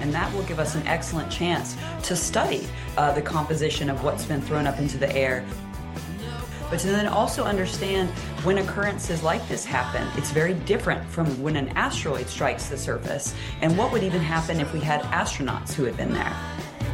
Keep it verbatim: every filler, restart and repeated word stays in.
and that will give us an excellent chance to study uh, the composition of what's been thrown up into the air. But to then also understand when occurrences like this happen, it's very different from when an asteroid strikes the surface, and what would even happen if we had astronauts who had been there.